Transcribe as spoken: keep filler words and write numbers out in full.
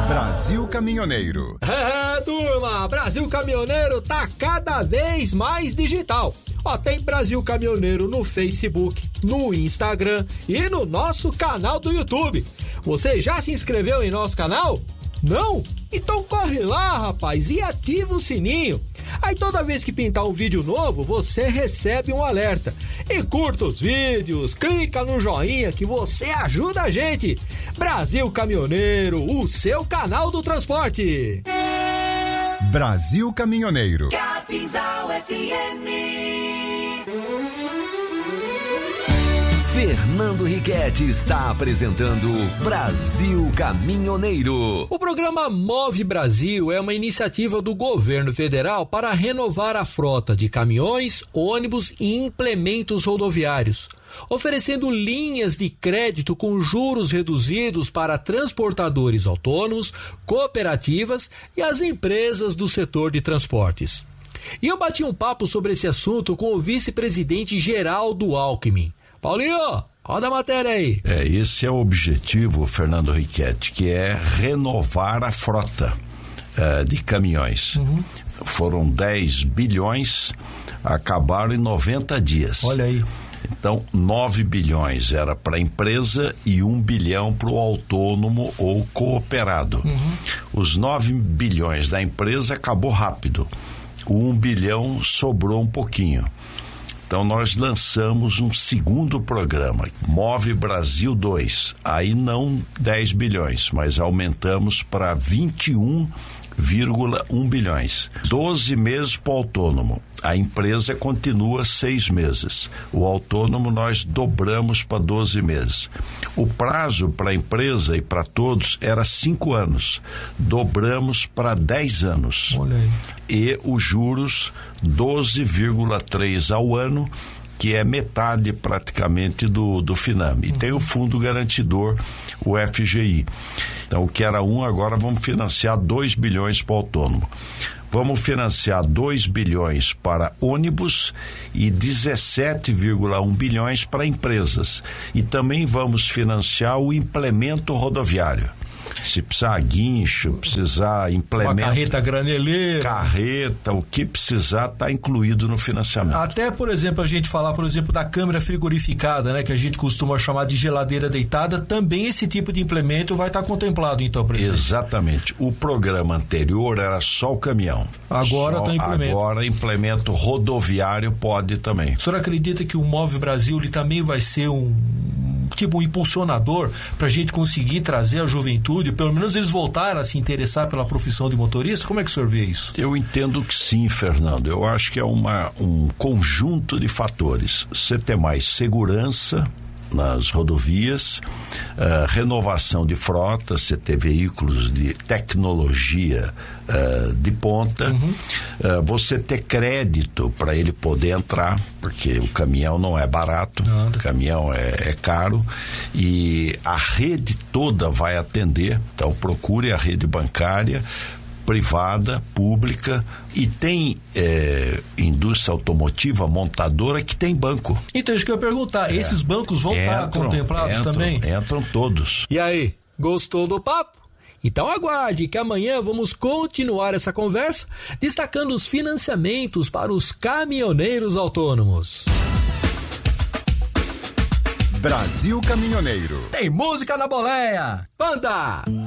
Brasil Caminhoneiro. É, turma, Brasil Caminhoneiro tá cada vez mais digital. Ó, tem Brasil Caminhoneiro no Facebook, no Instagram e no nosso canal do YouTube. Você já se inscreveu em nosso canal? Não? Então corre lá, rapaz, e ativa o sininho. Aí toda vez que pintar um vídeo novo, você recebe um alerta. E curta os vídeos, clica no joinha que você ajuda a gente. Brasil Caminhoneiro, o seu canal do transporte. Brasil Caminhoneiro. Capinzal F M. Fernando Riquetti está apresentando Brasil Caminhoneiro. O programa Move Brasil é uma iniciativa do governo federal para renovar a frota de caminhões, ônibus e implementos rodoviários, oferecendo linhas de crédito com juros reduzidos para transportadores autônomos, cooperativas e as empresas do setor de transportes. E eu bati um papo sobre esse assunto com o vice-presidente Geraldo Alckmin. Paulinho, roda a matéria aí. É, esse é o objetivo, Fernando Riquetti, que é renovar a frota uh, de caminhões. Uhum. Foram dez bilhões, acabaram em noventa dias. Olha aí. Então, nove bilhões era para a empresa e um bilhão para o autônomo ou cooperado. Uhum. Os nove bilhões da empresa acabou rápido. O um bilhão sobrou um pouquinho. Então nós lançamos um segundo programa, Move Brasil dois, aí não dez bilhões, mas aumentamos para vinte e um vírgula um bilhões. doze meses para o autônomo. A empresa continua seis meses. O autônomo nós dobramos para doze meses. O prazo para a empresa e para todos era cinco anos. Dobramos para dez anos. Olha aí. E os juros doze vírgula três ao ano, que é metade praticamente do, do Finame. E uhum. tem o fundo garantidor, o F G I. Então, o que era um, agora vamos financiar dois bilhões para o autônomo. Vamos financiar dois bilhões para ônibus e dezessete vírgula um bilhões para empresas. E também vamos financiar o implemento rodoviário. Se precisar guincho, precisar implemento, uma carreta graneleira, carreta, o que precisar está incluído no financiamento. Até, por exemplo, a gente falar, por exemplo, da câmara frigorificada, né, que a gente costuma chamar de geladeira deitada, também esse tipo de implemento vai estar tá contemplado, então, presidente. Exatamente. O programa anterior era só o caminhão. Agora está implemento. Agora implemento rodoviário pode também. O senhor acredita que o Move Brasil ele também vai ser um tipo um impulsionador para a gente conseguir trazer a juventude, pelo menos eles voltaram a se interessar pela profissão de motorista? Como é que o senhor vê isso? Eu entendo que sim, Fernando. Eu acho que é uma, um conjunto de fatores. Você ter mais segurança nas rodovias, uh, renovação de frota, você ter veículos de tecnologia uh, de ponta, uhum. uh, você ter crédito para ele poder entrar, porque o caminhão não é barato, Nada. o caminhão é, é caro, e a rede toda vai atender, então procure a rede bancária, privada, pública, e tem é, indústria automotiva, montadora que tem banco. Então, isso que eu ia perguntar, é. esses bancos vão estar contemplados entram, também? Entram todos. E aí, gostou do papo? Então aguarde que amanhã vamos continuar essa conversa, destacando os financiamentos para os caminhoneiros autônomos. Brasil Caminhoneiro. Tem música na boleia. Banda!